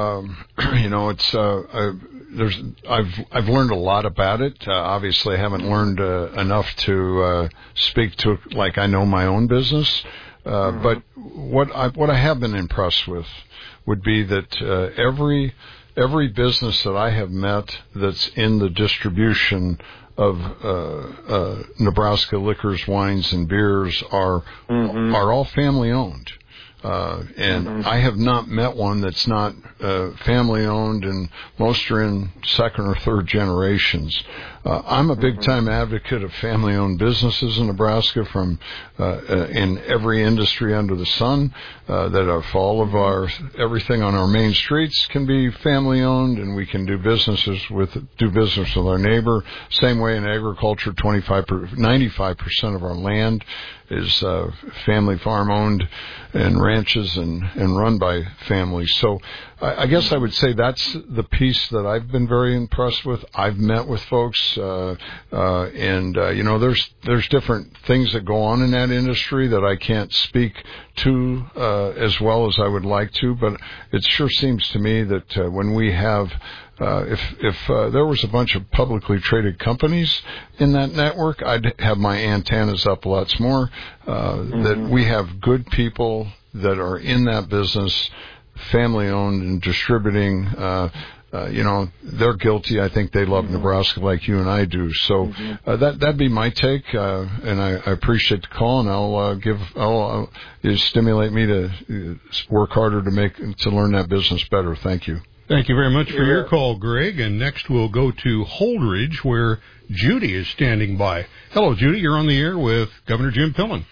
Speaker 11: learned a lot about it. Obviously, I haven't learned enough to speak to it like I know my own business. But what I have been impressed with would be that every business that I have met that's in the distribution of Nebraska liquors, wines, and beers are all family owned. And I have not met one that's not family owned, and most are in second or third generations. I'm a big time advocate of family owned businesses in Nebraska from in every industry under the sun, that if all of everything on our main streets can be family owned, and we can do business with our neighbor. Same way in agriculture, 95% of our land is family farm owned and ranches and run by families. So I guess I would say that's the piece that I've been very impressed with. I've met with folks, and there's different things that go on in that industry that I can't speak to as well as I would like to, but it sure seems to me that when we have if there was a bunch of publicly traded companies in that network, I'd have my antennas up lots more. That we have good people that are in that business, family owned and distributing. They're guilty. I think they love Nebraska like you and I do. So that'd be my take, and I appreciate the call, and I'll stimulate me to work harder to learn that business better. Thank you.
Speaker 10: Thank you very much for your call, Greg. And next we'll go to Holdridge, where Judy is standing by. Hello, Judy. You're on the air with Governor Jim Pillen.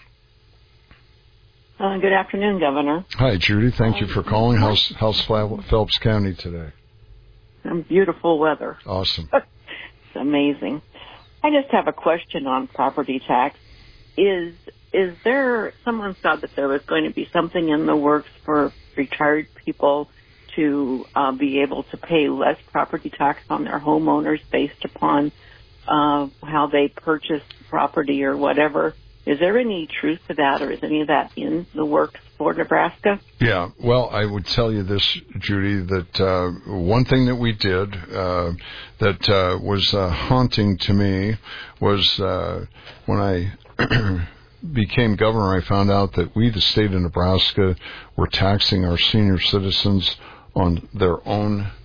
Speaker 2: Good afternoon, Governor.
Speaker 11: Hi, Judy. Thank you for calling. How's Phelps County today?
Speaker 2: Beautiful weather.
Speaker 11: Awesome.
Speaker 2: It's amazing. I just have a question on property tax. Is there, someone said that there was going to be something in the works for retired people to be able to pay less property tax on their homeowners based upon how they purchase property or whatever. Is there any truth to that, or is any of that in the works for Nebraska?
Speaker 11: Yeah, well, I would tell you this, Judy, that one thing that we did that was haunting to me was when I became governor, I found out that we, the state of Nebraska, were taxing our senior citizens on their own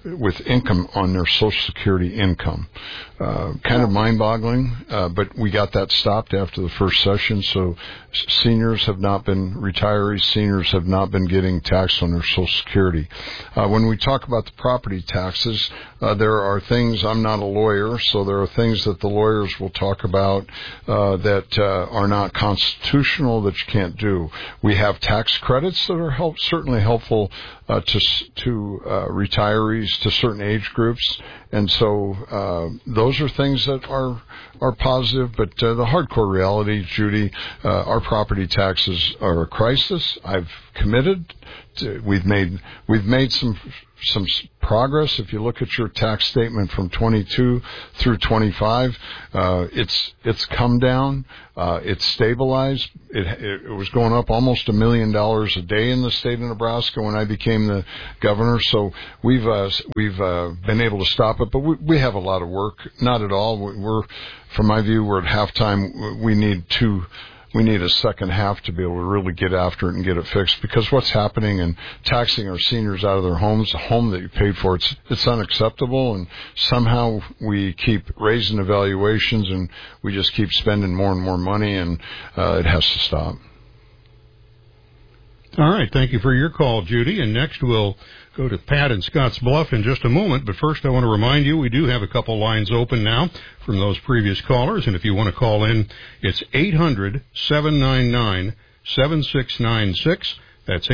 Speaker 11: with income on their Social Security income. Kind of mind-boggling, but we got that stopped after the first session. So retirees, seniors have not been getting taxed on their Social Security. When we talk about the property taxes, there are things, I'm not a lawyer, so there are things that the lawyers will talk about that are not constitutional that you can't do. We have tax credits that are certainly helpful to retirees, to certain age groups, and so those are things that are positive. But the hardcore reality, Judy, our property taxes are a crisis. I've committed. We've made some progress. If you look at your tax statement from 22 through 25, it's come down. It's stabilized. It was going up almost $1 million a day in the state of Nebraska when I became the governor. So we've been able to stop it, but we have a lot of work. Not at all. From my view, we're at halftime. We need a second half to be able to really get after it and get it fixed, because what's happening and taxing our seniors out of their homes, the home that you paid for, it's unacceptable, and somehow we keep raising the valuations and we just keep spending more and more money, and it has to stop.
Speaker 10: All right. Thank you for your call, Judy. And next we'll go to Pat in Scotts Bluff in just a moment. But first I want to remind you we do have a couple lines open now from those previous callers. And if you want to call in, it's 800-799-7696. That's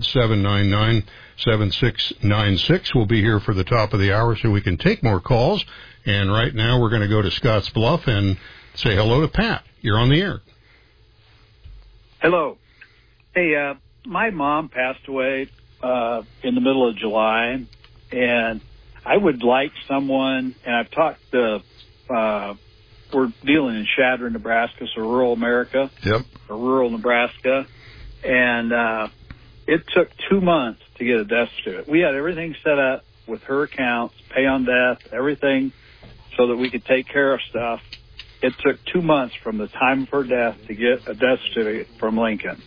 Speaker 10: 800-799-7696. We'll be here for the top of the hour so we can take more calls. And right now we're going to go to Scotts Bluff and say hello to Pat. You're on the air.
Speaker 3: Hello. Hey, my mom passed away in the middle of July, and I would like someone, and I've talked to, we're dealing in Chadron, Nebraska, so rural America, or rural Nebraska, and it took 2 months to get a death certificate. We had everything set up with her accounts, pay on death, everything, so that we could take care of stuff. It took 2 months from the time of her death to get a death certificate from Lincoln.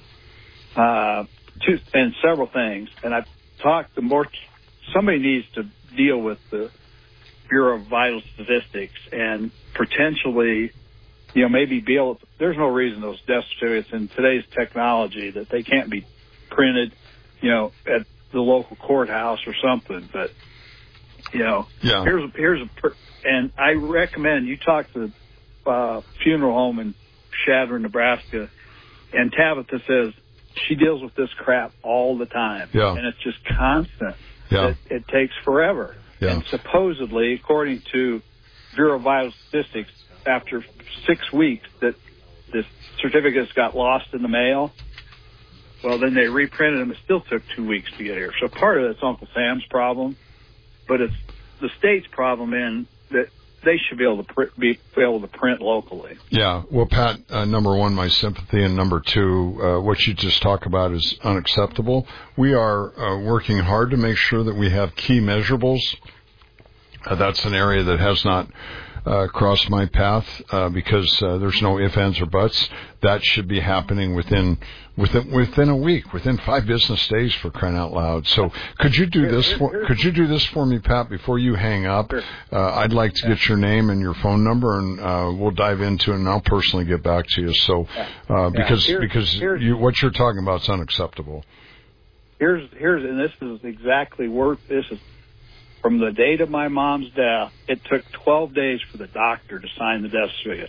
Speaker 3: And several things. And I've talked to somebody needs to deal with the Bureau of Vital Statistics and potentially, maybe be able to, there's no reason those death certificates in today's technology that they can't be printed, at the local courthouse or something. But, and I recommend you talk to the funeral home in Chadron, Nebraska, and Tabitha says, she deals with this crap all the time, and it's just constant. It takes forever. And supposedly, according to Bureau of Vital Statistics, after 6 weeks that the certificates got lost in the mail, well, then they reprinted them. It still took 2 weeks to get here. So part of it's Uncle Sam's problem, but it's the state's problem in that they should be able to print locally. Yeah.
Speaker 11: Well, Pat, number one, my sympathy, and number two, what you just talked about is unacceptable. We are working hard to make sure that we have key measurables. That's an area that has not crossed my path because there's no ifs, ands, or buts. That should be happening within a week, within 5 business days, for crying out loud. So could you do this for me, Pat, before you hang up? I'd like to get your name and your phone number, and we'll dive into it, and I'll personally get back to you. So because what you're talking about is unacceptable.
Speaker 3: And this is exactly this is from the date of my mom's death. It took 12 days for the doctor to sign the death certificate.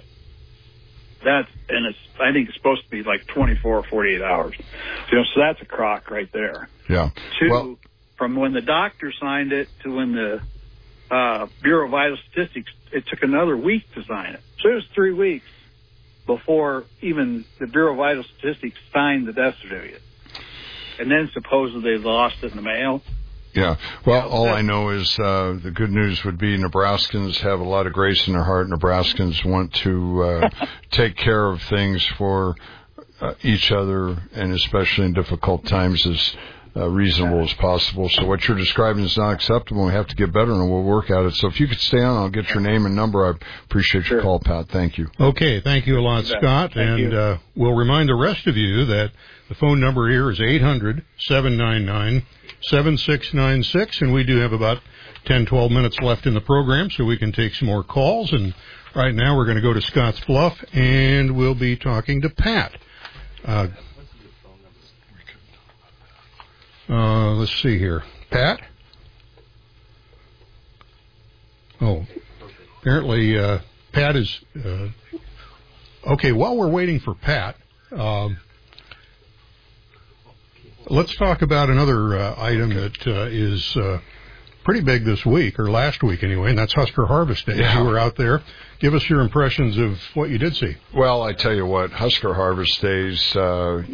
Speaker 3: I think it's supposed to be like 24 or 48 hours. So that's a crock right there. Yeah. Two, from when the doctor signed it to when the Bureau of Vital Statistics, it took another week to sign it. So it was 3 weeks before even the Bureau of Vital Statistics signed the death certificate. And then supposedly they lost it in the mail.
Speaker 11: Yeah. Well, all I know is the good news would be Nebraskans have a lot of grace in their heart. Nebraskans want to take care of things for each other, and especially in difficult times, as reasonable as possible. So what you're describing is not acceptable. We have to get better, and we'll work at it. So if you could stay on, I'll get your name and number. I appreciate your call, Pat. Thank you. Okay. Thank you a lot, Scott. And we'll remind the rest of you that the phone number here is 800-799-7696, and we do have about
Speaker 10: 10, 12 minutes left in the program, so we can take some more calls. And right now we're going to go to Scotts Bluff, and we'll be talking to Pat. Let's see here. Pat? Oh, apparently Pat is... okay, while we're waiting for Pat, let's talk about another item that is pretty big this week, or last week anyway, and that's Husker Harvest Day.
Speaker 11: Yeah.
Speaker 10: You were out there. Give us your impressions of what you did see.
Speaker 11: Well, I tell you what, Husker Harvest Days, I've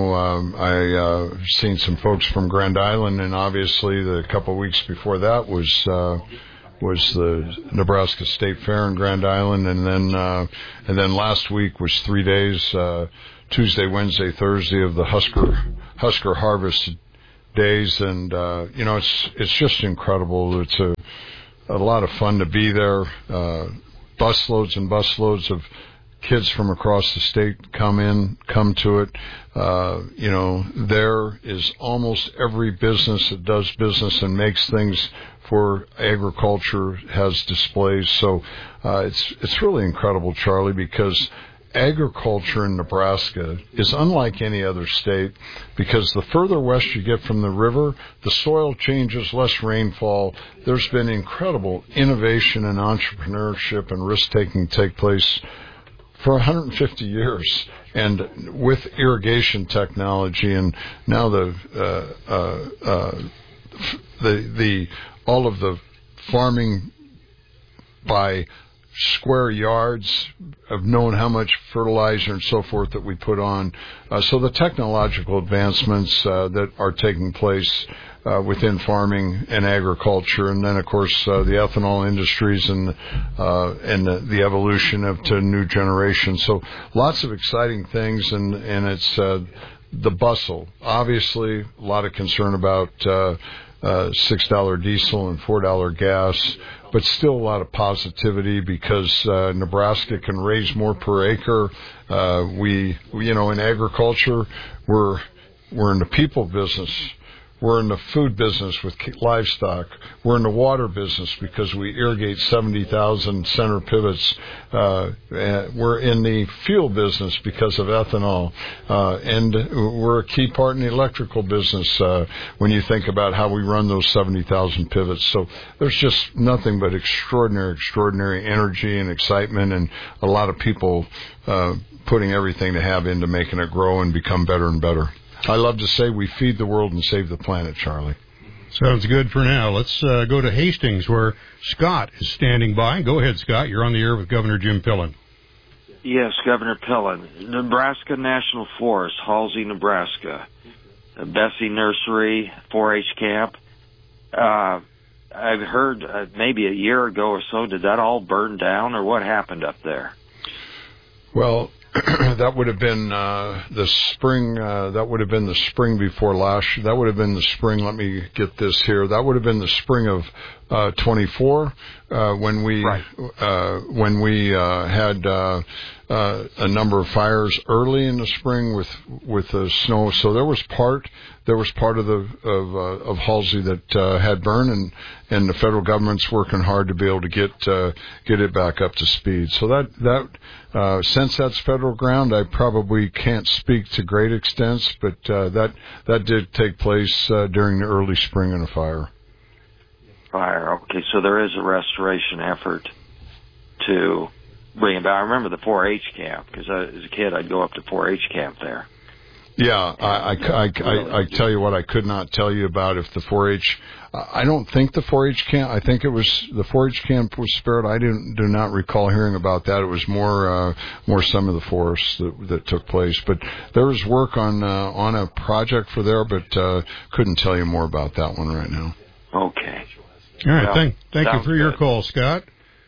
Speaker 11: seen some folks from Grand Island, and obviously the couple of weeks before that was the Nebraska State Fair in Grand Island, and then last week was 3 days, Tuesday, Wednesday, Thursday of the Husker Harvest Days, and it's just incredible. It's a lot of fun to be there. Busloads and busloads of kids from across the state come to it. There is almost every business that does business and makes things for agriculture has displays. So it's really incredible, Charlie, because agriculture in Nebraska is unlike any other state, because the further west you get from the river, the soil changes, less rainfall. There's been incredible innovation and entrepreneurship and risk-taking take place for 150 years, and with irrigation technology, and now all of the farming by square yards of knowing how much fertilizer and so forth that we put on. So the technological advancements that are taking place within farming and agriculture, and then of course the ethanol industries and the evolution to new generations. So lots of exciting things, and it's the bustle. Obviously, a lot of concern about $6 diesel and $4 gas, but still a lot of positivity because Nebraska can raise more per acre. In agriculture, we're in the people business. We're in the food business with livestock. We're in the water business because we irrigate 70,000 center pivots. We're in the fuel business because of ethanol. And we're a key part in the electrical business when you think about how we run those 70,000 pivots. So there's just nothing but extraordinary energy and excitement, and a lot of people putting everything they have into making it grow and become better and better. I love to say we feed the world and save the planet, Charlie.
Speaker 10: Sounds good for now. Let's go to Hastings, where Scott is standing by. Go ahead, Scott. You're on the air with Governor Jim Pillen.
Speaker 6: Yes, Governor Pillen. Nebraska National Forest, Halsey, Nebraska. Bessie Nursery, 4-H camp. I've heard maybe a year ago or so, did that all burn down, or what happened up there?
Speaker 11: Well, that would have been the spring. That would have been the spring before last. That would have been the spring. Let me get this here. That would have been the spring of 24 when we had a number of fires early in the spring with the snow. So there was part of Halsey that had burned, and the federal government's working hard to be able to get it back up to speed. So that since that's federal ground, I probably can't speak to great extents, but that did take place during the early spring in a fire.
Speaker 6: Okay, so there is a restoration effort to bring it back. I remember the 4-H camp, because as a kid I'd go up to 4-H camp there.
Speaker 11: Yeah, I tell you what, I could not tell you about if the 4-H. I don't think the 4-H camp. I think it was the 4-H camp was spared. I do not recall hearing about that. It was more some of the forests that took place. But there was work on a project for there, but couldn't tell you more about that one right now.
Speaker 6: Okay.
Speaker 10: All right. Well, thank you for your call, Scott.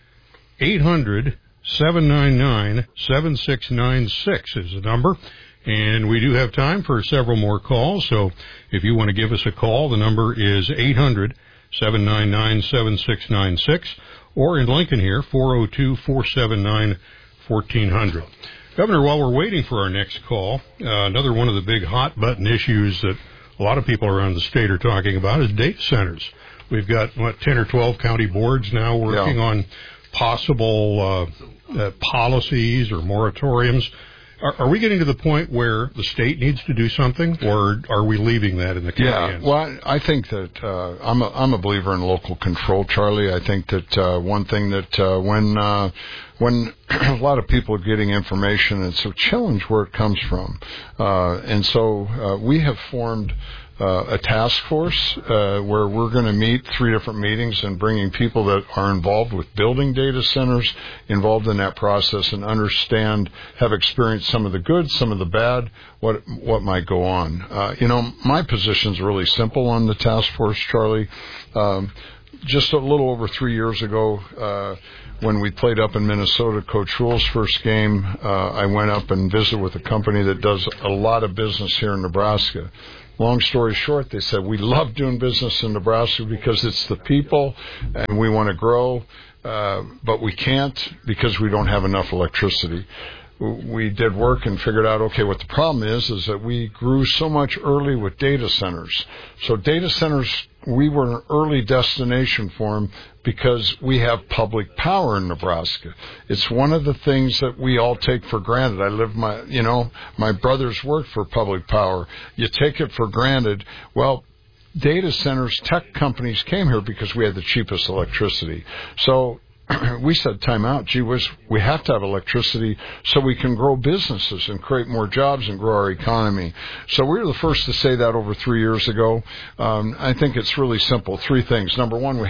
Speaker 10: 800-799-7696 is the number. And we do have time for several more calls, so if you want to give us a call, the number is 800-799-7696, or in Lincoln here, 402-479-1400. Governor, while we're waiting for our next call, another one of the big hot-button issues that a lot of people around the state are talking about is data centers. We've got, 10 or 12 county boards now working on possible policies or moratoriums. Are we getting to the point where the state needs to do something, or are we leaving that in the county hands?
Speaker 11: Well, I think that I'm a believer in local control, Charlie. I think that one thing that when a lot of people are getting information, it's a challenge where it comes from. And so we have formed a task force where we're going to meet 3 different meetings and bringing people that are involved with building data centers involved in that process and have experienced some of the good, some of the bad, what might go on. My position's really simple on the task force, Charlie. Just a little over 3 years ago, when we played up in Minnesota, Coach Rule's first game, I went up and visited with a company that does a lot of business here in Nebraska. Long story short, they said, we love doing business in Nebraska because it's the people and we want to grow, but we can't because we don't have enough electricity. We did work and figured out, okay, what the problem is that we grew so much early with data centers. So data centers, we were an early destination for them because we have public power in Nebraska. It's one of the things that we all take for granted. My brothers worked for public power. You take it for granted. Well, data centers, tech companies came here because we had the cheapest electricity. So we said, time out, gee whiz, we have to have electricity so we can grow businesses and create more jobs and grow our economy. So we were the first to say that over 3 years ago. I think it's really simple. 3 things. Number one, we